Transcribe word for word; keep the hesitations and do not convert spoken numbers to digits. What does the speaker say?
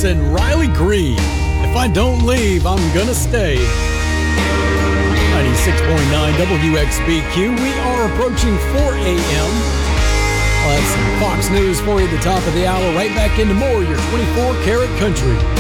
Davis and Riley Green. If I don't leave, I'm gonna stay. ninety-six point nine W X B Q. We are approaching four a.m. I'll have some Fox News for you at the top of the hour. Right back into more of your twenty-four karat country.